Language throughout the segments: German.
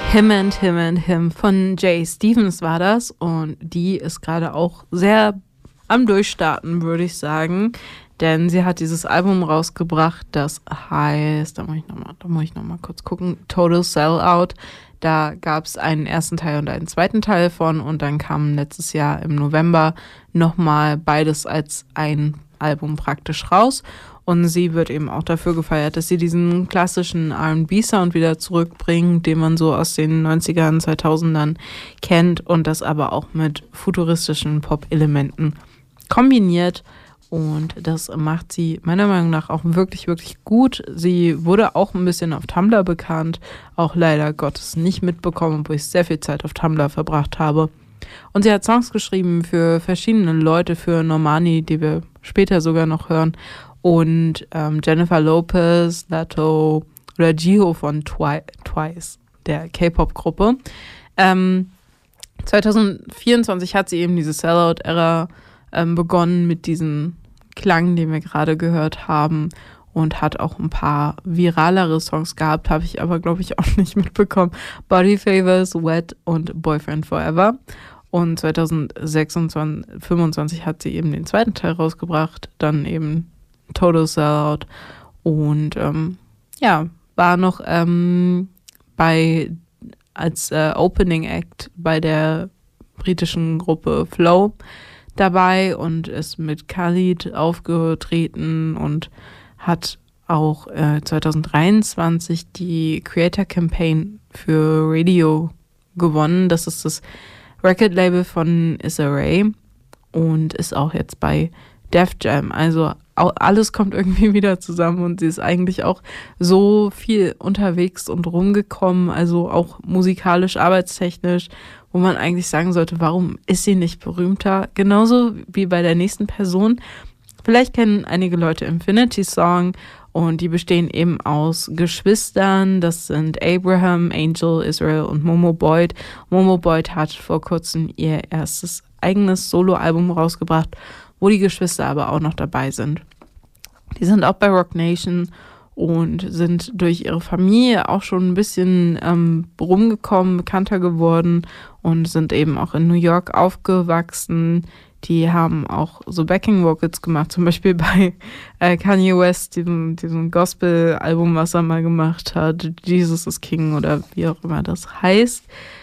Him and Him and Him von Jay Stevens war das, und die ist gerade auch sehr am Durchstarten, würde ich sagen, denn sie hat dieses Album rausgebracht, das heißt, da muss ich noch mal kurz gucken, Total Sellout. Da gab es einen ersten Teil und einen zweiten Teil von, und dann kam letztes Jahr im November nochmal beides als ein Album praktisch raus. Und sie wird eben auch dafür gefeiert, dass sie diesen klassischen R&B-Sound wieder zurückbringt, den man so aus den 90ern, 2000ern kennt, und das aber auch mit futuristischen Pop-Elementen kombiniert. Und das macht sie meiner Meinung nach auch wirklich, wirklich gut. Sie wurde auch ein bisschen auf Tumblr bekannt, auch leider Gottes nicht mitbekommen, obwohl ich sehr viel Zeit auf Tumblr verbracht habe. Und sie hat Songs geschrieben für verschiedene Leute, für Normani, die wir später sogar noch hören, und Jennifer Lopez, Latto oder Jihyo von Twice, der K-Pop-Gruppe. 2024 hat sie eben diese Sellout-Ära begonnen mit diesem Klang, den wir gerade gehört haben, und hat auch ein paar viralere Songs gehabt, habe ich aber, glaube ich, auch nicht mitbekommen. Body Favors, Wet und Boyfriend Forever. Und 2025 hat sie eben den zweiten Teil rausgebracht, dann eben Total Sellout, und war noch als Opening Act bei der britischen Gruppe Flow dabei und ist mit Khalid aufgetreten und hat auch 2023 die Creator Campaign für Radio gewonnen. Das ist das Record-Label von Issa Rae und ist auch jetzt bei Def Jam. Also alles kommt irgendwie wieder zusammen, und sie ist eigentlich auch so viel unterwegs und rumgekommen, also auch musikalisch, arbeitstechnisch, wo man eigentlich sagen sollte, warum ist sie nicht berühmter? Genauso wie bei der nächsten Person. Vielleicht kennen einige Leute Infinity Song, und die bestehen eben aus Geschwistern. Das sind Abraham, Angel, Israel und Momo Boyd. Momo Boyd hat vor kurzem ihr erstes eigenes Soloalbum rausgebracht, wo die Geschwister aber auch noch dabei sind. Die sind auch bei Roc Nation und sind durch ihre Familie auch schon ein bisschen rumgekommen, bekannter geworden, und sind eben auch in New York aufgewachsen. Die haben auch so Backing Vocals gemacht, zum Beispiel bei Kanye West, diesem Gospel-Album, was er mal gemacht hat, Jesus is King oder wie auch immer das heißt.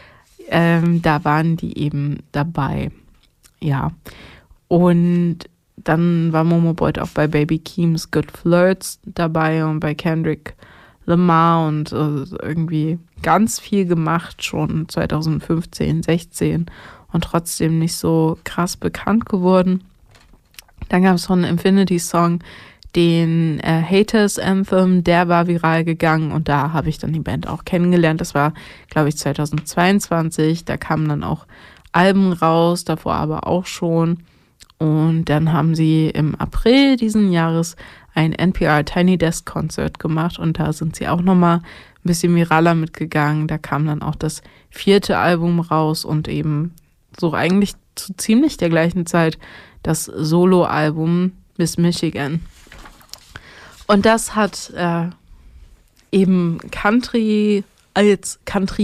Da waren die eben dabei, ja. Und dann war Momo Boyd auch bei Baby Keem's Good Flirts dabei und bei Kendrick Lamar und irgendwie ganz viel gemacht, schon 2015, 16, und trotzdem nicht so krass bekannt geworden. Dann gab es von Infinity Song den Haters Anthem, der war viral gegangen, und da habe ich dann die Band auch kennengelernt. Das war, glaube ich, 2022, da kamen dann auch Alben raus, davor aber auch schon. Und dann haben sie im April diesen Jahres ein NPR Tiny Desk Konzert gemacht, und da sind sie auch nochmal ein bisschen viraler mitgegangen. Da kam dann auch das 4. Album raus und eben so eigentlich zu ziemlich der gleichen Zeit das Soloalbum Miss Michigan. Und das hat eben Country als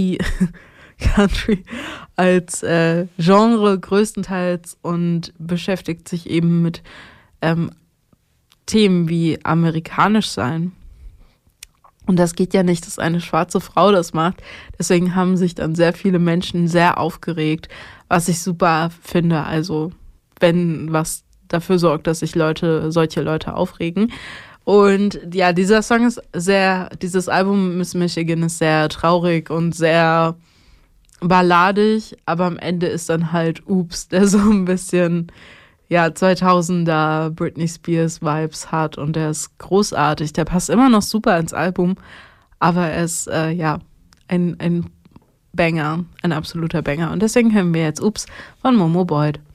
Genre größtenteils und beschäftigt sich eben mit Themen wie amerikanisch sein. Und das geht ja nicht, dass eine schwarze Frau das macht. Deswegen haben sich dann sehr viele Menschen sehr aufgeregt, was ich super finde. Also wenn was dafür sorgt, dass sich solche Leute aufregen. Und ja, dieser Song ist dieses Album Miss Michigan ist sehr traurig und sehr balladig, aber am Ende ist dann halt Oops, der so ein bisschen 2000er Britney Spears Vibes hat, und der ist großartig. Der passt immer noch super ins Album, aber er ist ein Banger, ein absoluter Banger. Und deswegen hören wir jetzt Oops von Momo Boyd.